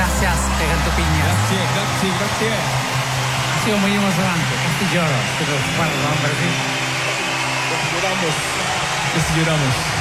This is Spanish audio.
Gracias, Peganto Piña. Grazie. Ha sido muy emocionante. Casi lloro, pero bueno, hombre, sí. Lloramos.